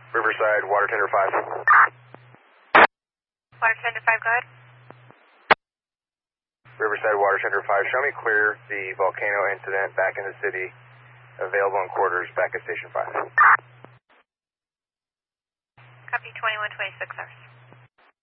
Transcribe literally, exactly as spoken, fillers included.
Riverside, water tender five. Water tender five, go ahead. Riverside, water tender five. Show me clear the volcano incident back in the city. Available in quarters back at station five. Copy twenty-one twenty-six hours.